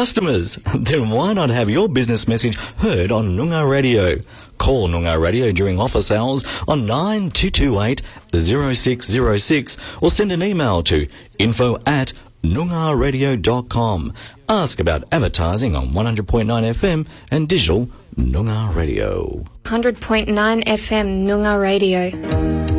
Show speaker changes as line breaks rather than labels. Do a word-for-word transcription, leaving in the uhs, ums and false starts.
customers? Then why not have your business message heard on Noongar Radio? Call Noongar Radio during office hours on nine two two eight, zero six zero six or send an email to info at noongar radio dot com. Ask about advertising on one hundred point nine F M and digital Noongar Radio.
one hundred point nine F M Noongar Radio.